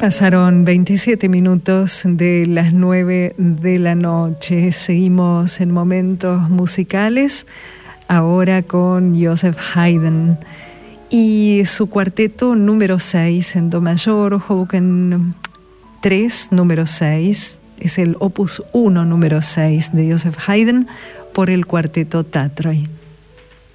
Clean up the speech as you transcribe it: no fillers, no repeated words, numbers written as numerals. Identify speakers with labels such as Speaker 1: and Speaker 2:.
Speaker 1: Pasaron 27 minutos de las 9 de la noche. Seguimos en momentos musicales, ahora con Joseph Haydn y su cuarteto número 6 en do mayor, Hoboken 3, número 6. Es el opus 1, número 6 de Joseph Haydn por el cuarteto Tatroy.